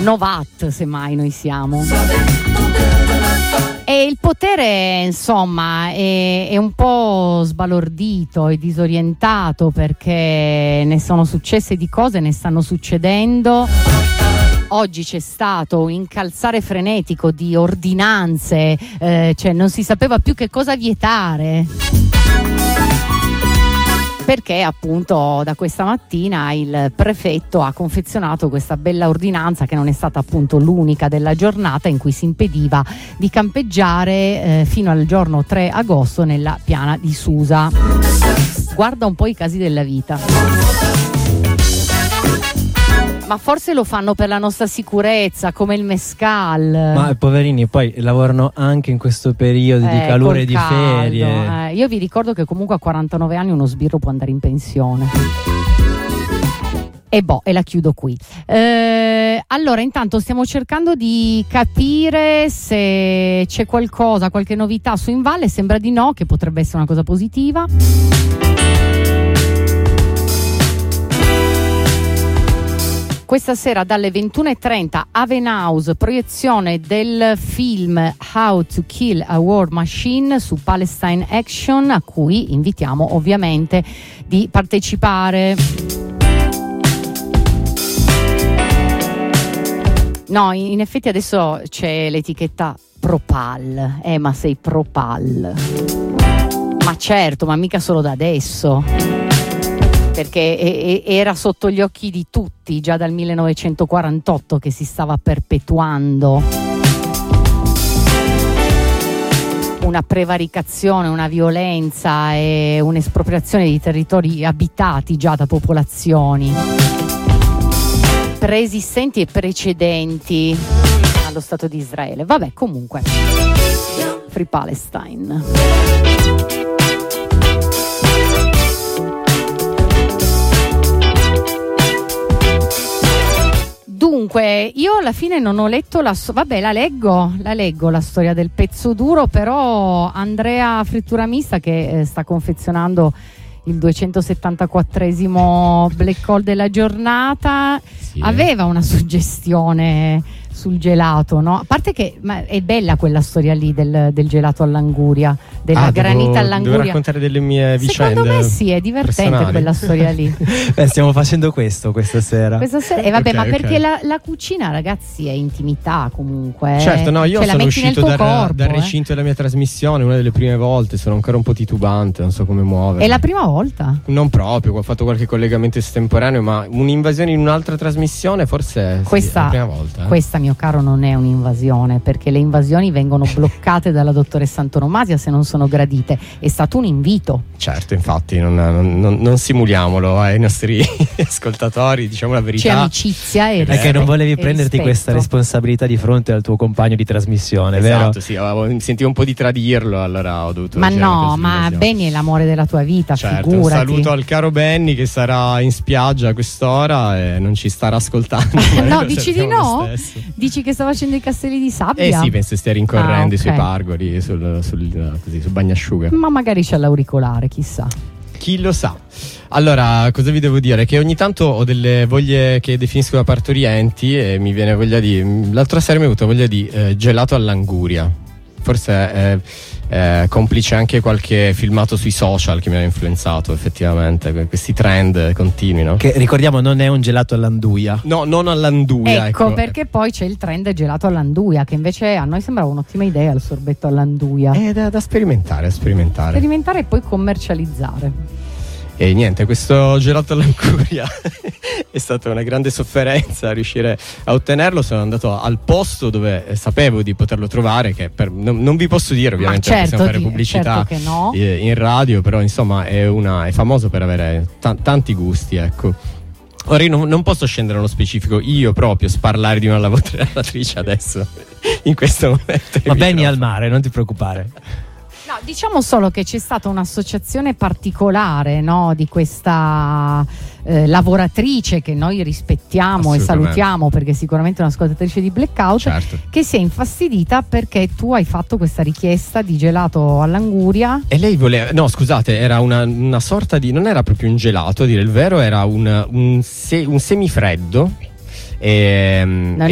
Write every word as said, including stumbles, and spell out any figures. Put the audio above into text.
Novat, semmai noi siamo. E il potere, insomma, è, è un po' sbalordito e disorientato, perché ne sono successe di cose, ne stanno succedendo. Oggi c'è stato un incalzare frenetico di ordinanze, eh, cioè non si sapeva più che cosa vietare. Perché appunto da questa mattina il prefetto ha confezionato questa bella ordinanza, che non è stata appunto l'unica della giornata, in cui si impediva di campeggiare eh, fino al giorno tre agosto nella piana di Susa. Guarda un po' i casi della vita. Ma forse lo fanno per la nostra sicurezza, come il mescal. Ma poverini, poi lavorano anche in questo periodo eh, di calore e di caldo, ferie. Eh. Io vi ricordo che comunque a quarantanove anni uno sbirro può andare in pensione. E boh, e la chiudo qui. Eh, allora, intanto stiamo cercando di capire se c'è qualcosa, qualche novità su Invalle. Sembra di no, che potrebbe essere una cosa positiva. Questa sera dalle ventuno e trenta Havenhouse, proiezione del film How to Kill a War Machine su Palestine Action, a cui invitiamo ovviamente di partecipare. No, in effetti adesso c'è l'etichetta Propal. Eh, ma sei Propal. Ma certo, ma mica solo da adesso. Perché era sotto gli occhi di tutti già dal millenovecentoquarantotto che si stava perpetuando una prevaricazione, una violenza e un'espropriazione di territori abitati già da popolazioni preesistenti e precedenti allo Stato di Israele. Vabbè, comunque, Free Palestine. Dunque, io alla fine non ho letto la so- vabbè, la leggo, la leggo la storia del pezzo duro, però Andrea Frittura Mista, che eh, sta confezionando il duecentosettantaquattresimo Black Hole della giornata, sì, aveva una suggestione sul gelato, no? A parte che ma è bella quella storia lì del, del gelato all'anguria, della ah, granita devo, all'anguria. Devo raccontare delle mie vicende. Secondo me sì, è divertente personali. Quella storia lì. Beh, stiamo facendo questo questa sera. Questa sera, e eh, vabbè, okay, ma perché okay. la, la cucina, ragazzi, è intimità comunque. Certo, no, io cioè, sono uscito dal, corpo, dal eh. recinto della mia trasmissione una delle prime volte, sono ancora un po' titubante, non so come muovermi. È la prima volta? Non proprio, ho fatto qualche collegamento estemporaneo, ma un'invasione in un'altra trasmissione forse questa, sì, è la prima volta. Eh. Questa, mio caro, non è un'invasione, perché le invasioni vengono bloccate dalla dottoressa Antonomasia se non sono gradite. È stato un invito. Certo, infatti, non, non, non, non simuliamolo ai nostri ascoltatori, diciamo la verità. C'è amicizia e è che non volevi e prenderti rispetto. Questa responsabilità di fronte al tuo compagno di trasmissione, esatto, vero? Sì, avevo, mi sentivo un po' di tradirlo, allora ho dovuto. Ma no, ma Benny è l'amore della tua vita, certo, figurati. Un saluto al caro Benny che sarà in spiaggia a quest'ora e non ci starà ascoltando. No, dici di no? Dici che sta facendo i castelli di sabbia? Eh sì, penso stia rincorrendo ah, okay. i suoi pargoli sul, sul, così, sul bagnasciuga. Ma magari c'è l'auricolare, chissà. Chi lo sa. Allora, cosa vi devo dire? Che ogni tanto ho delle voglie che definiscono partorienti e mi viene voglia di... L'altra sera mi è avuta voglia di eh, gelato all'anguria. Forse è eh, complice anche qualche filmato sui social che mi ha influenzato effettivamente, questi trend continui, no? Che ricordiamo non è un gelato all'anduia. No, non all'anduia. Ecco, ecco, perché poi c'è il trend gelato all'anduia, che invece a noi sembrava un'ottima idea, il sorbetto all'anduia. È da, da sperimentare, da sperimentare. Sperimentare e poi commercializzare. E niente, questo gelato all'anguria è stata una grande sofferenza riuscire a ottenerlo. Sono andato al posto dove sapevo di poterlo trovare, che per, non, non vi posso dire ovviamente, certo, possiamo fare di, pubblicità certo che no. in radio, però insomma è, una, è famoso per avere t- tanti gusti, ecco. Ora io non, non posso scendere nello specifico, io proprio sparlare di una lavoratrice adesso in questo momento. Ma Benny al mare, non ti preoccupare. No, diciamo solo che c'è stata un'associazione particolare, no, di questa eh, lavoratrice che noi rispettiamo e salutiamo, perché sicuramente è un'ascoltatrice di Blackout, certo, che si è infastidita perché tu hai fatto questa richiesta di gelato all'anguria. E lei voleva, no scusate, era una, una sorta di, non era proprio un gelato a dire il vero, era un, un, se, un semifreddo. E, non